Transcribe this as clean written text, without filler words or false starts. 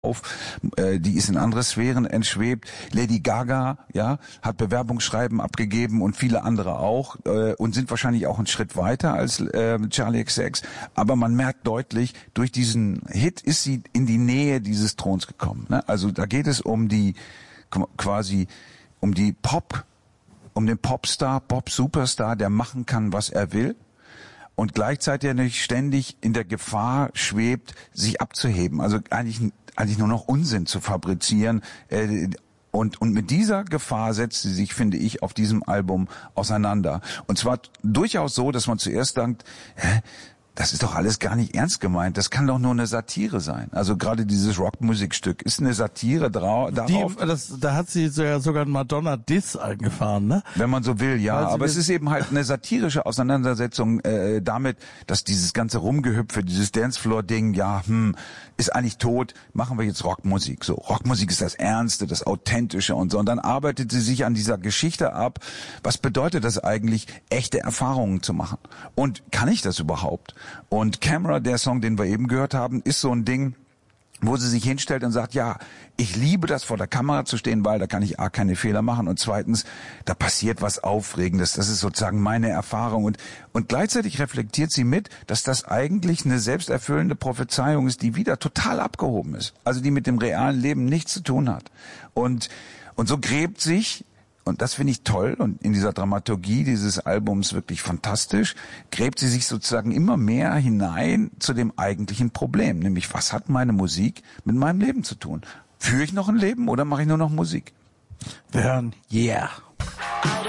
die ist in andere Sphären entschwebt. Lady Gaga, ja, hat Bewerbungsschreiben abgegeben und viele andere auch und sind wahrscheinlich auch einen Schritt weiter als Charli XCX. Aber man merkt deutlich, durch diesen Hit ist sie in die Nähe dieses Throns gekommen. Ne? Also da geht es um die quasi um den Popstar, Pop-Superstar, der machen kann, was er will. Und gleichzeitig nicht ständig in der Gefahr schwebt, sich abzuheben. Also eigentlich nur noch Unsinn zu fabrizieren. Und mit dieser Gefahr setzt sie sich, finde ich, auf diesem Album auseinander. Und zwar durchaus so, dass man zuerst denkt, das ist doch alles gar nicht ernst gemeint. Das kann doch nur eine Satire sein. Also gerade dieses Rockmusikstück ist eine Satire darauf. Da hat sie sogar einen Madonna-Diss eingefahren, ne? Wenn man so will, ja. Aber es ist eben halt eine satirische Auseinandersetzung damit, dass dieses ganze Rumgehüpfe, dieses Dancefloor-Ding, ist eigentlich tot. Machen wir jetzt Rockmusik. So, Rockmusik ist das Ernste, das Authentische und so. Und dann arbeitet sie sich an dieser Geschichte ab. Was bedeutet das eigentlich, echte Erfahrungen zu machen? Und kann ich das überhaupt? Und Camera, der Song, den wir eben gehört haben, ist so ein Ding, wo sie sich hinstellt und sagt, ja, ich liebe das, vor der Kamera zu stehen, weil da kann ich keine Fehler machen und zweitens, da passiert was Aufregendes. Das ist sozusagen meine Erfahrung und gleichzeitig reflektiert sie mit, dass das eigentlich eine selbsterfüllende Prophezeiung ist, die wieder total abgehoben ist. Also die mit dem realen Leben nichts zu tun hat. Und so gräbt sich, und das finde ich toll und in dieser Dramaturgie dieses Albums wirklich fantastisch, gräbt sie sich sozusagen immer mehr hinein zu dem eigentlichen Problem, nämlich was hat meine Musik mit meinem Leben zu tun? Führe ich noch ein Leben oder mache ich nur noch Musik? Wir hören Yeah.